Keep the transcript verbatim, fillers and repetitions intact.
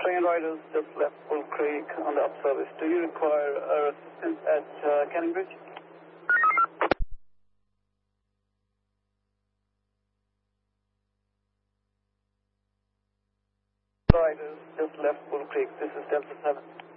Train riders just left Bull Creek on the up service. Do you require uh, assistance at uh, Canning Bridge? Riders just left Bull Creek. This is Delta seven.